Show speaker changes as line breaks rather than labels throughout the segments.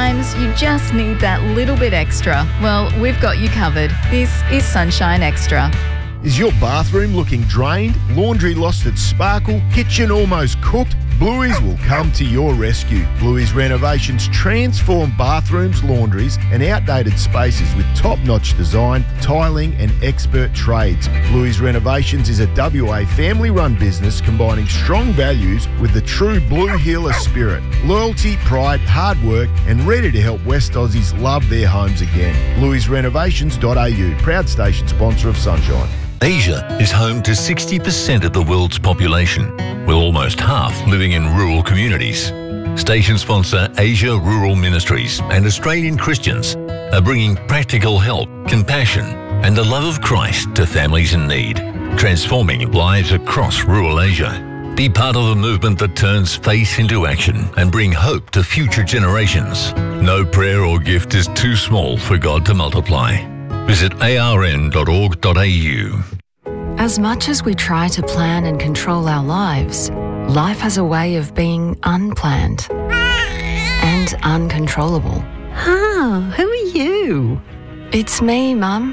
Sometimes you just need that little bit extra. Well, we've got you covered. This is Sunshine Extra.
Is your bathroom looking drained? Laundry lost its sparkle? Kitchen almost cooked? Bluey's will come to your rescue. Bluey's Renovations transform bathrooms, laundries and outdated spaces with top-notch design, tiling and expert trades. Bluey's Renovations is a WA family-run business combining strong values with the true Blue Healer spirit. Loyalty, pride, hard work and ready to help West Aussies love their homes again. Bluey'sRenovations.au, proud station sponsor of Sunshine.
Asia is home to 60% of the world's population, with almost half living in rural communities. Station sponsor Asia Rural Ministries and Australian Christians are bringing practical help, compassion and the love of Christ to families in need, transforming lives across rural Asia. Be part of a movement that turns faith into action and bring hope to future generations. No prayer or gift is too small for God to multiply. Visit arn.org.au.
As much as we try to plan and control our lives, life has a way of being unplanned and uncontrollable.
Ah, who are you?
It's me, Mum.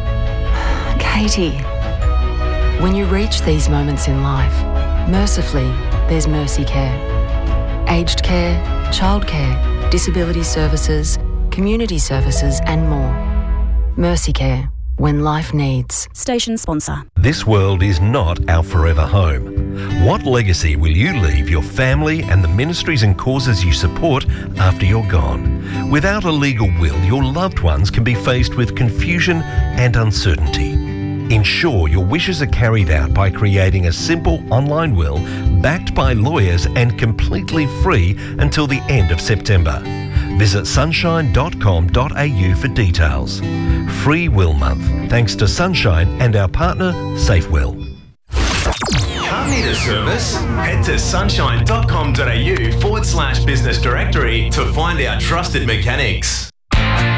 Katie. When you reach these moments in life, mercifully, there's Mercy Care. Aged care, childcare, disability services, community services and more. Mercy Care, when life needs.
Station sponsor.
This world is not our forever home. What legacy will you leave your family and the ministries and causes you support after you're gone? Without a legal will, your loved ones can be faced with confusion and uncertainty. Ensure your wishes are carried out by creating a simple online will backed by lawyers and completely free until the end of September. Visit sunshine.com.au for details. Free Will Month, thanks to Sunshine and our partner, SafeWill.
Can't need a service? Head to sunshine.com.au/business directory to find our trusted mechanics.